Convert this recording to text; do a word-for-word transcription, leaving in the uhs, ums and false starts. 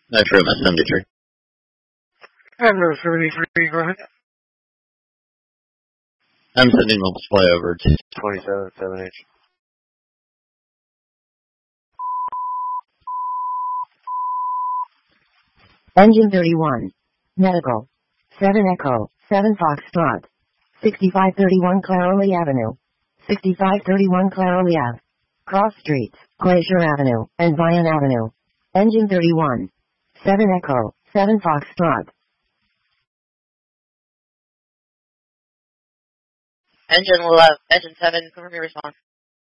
Metro M S seventy-three. Metro seventy-three, go ahead. I'm sending the display over to twenty-seven seven H. Engine thirty-one. Medical. seven Echo, seven Foxtrot. sixty-five thirty-one Claroley Avenue. sixty-five thirty-one Claroley Ave. Cross Streets, Glacier Avenue, and Vian Avenue. Engine thirty-one. seven Echo, seven Foxtrot. Engine eleven, engine seven, confirm your response.